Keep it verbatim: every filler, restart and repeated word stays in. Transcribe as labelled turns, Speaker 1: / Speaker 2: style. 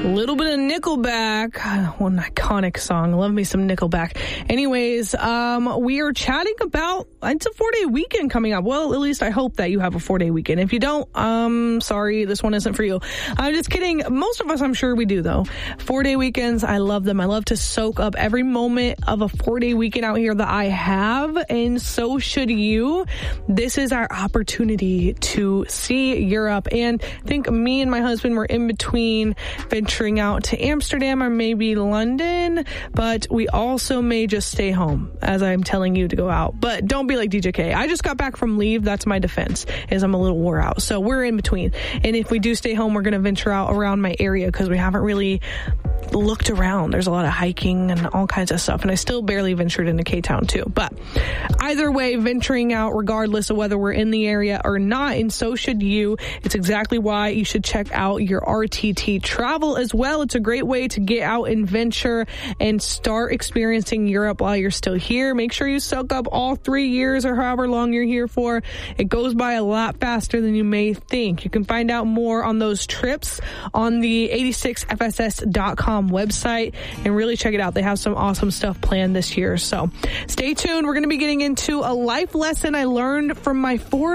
Speaker 1: A little bit of Nickelback. One iconic song. Love me some Nickelback. Anyways, um, we are chatting about, it's a four-day weekend coming up. Well, at least I hope that you have a four-day weekend. If you don't, um, sorry, this one isn't for you. I'm just kidding. Most of us, I'm sure we do, though. Four-day weekends, I love them. I love to soak up every moment of a four-day weekend out here that I have, and so should you. This is our opportunity to see Europe, and I think me and my husband were in between venturing out to Amsterdam or maybe London, but we also may just stay home as I'm telling you to go out. But don't be like D J K. I just got back from leave. That's my defense, is I'm a little wore out. So we're in between. And if we do stay home, we're going to venture out around my area because we haven't really looked around. There's a lot of hiking and all kinds of stuff. And I still barely ventured into K-Town too. But either way, venturing out regardless of whether we're in the area or not, and so should you. It's exactly why you should check out your R T T Travel as well. It's a great way to get out and venture and start experiencing Europe while you're still here. Make sure you soak up all three years or however long you're here for. It goes by a lot faster than you may think. You can find out more on those trips on the eighty-six F S S dot com website and really check it out. They have some awesome stuff planned this year. So stay tuned. We're going to be getting into a life lesson I learned from my four